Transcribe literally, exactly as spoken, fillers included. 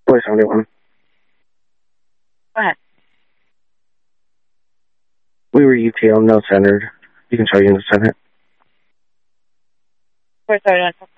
Voice seventy-one. Go ahead. We were U T L, no centered. You can show you in the Senate. Voice seventy-one.